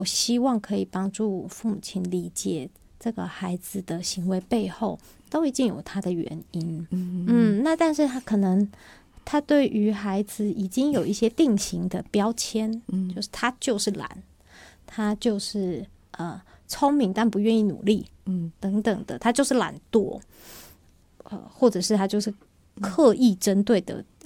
我希望可以帮助父母亲理解这个孩子的行为背后都已经有他的原因。那但是他可能他对于孩子已经有一些定型的标签，就是他就是懒，他就是聪明但不愿意努力，等等的，他就是懒惰，或者是他就是刻意针对的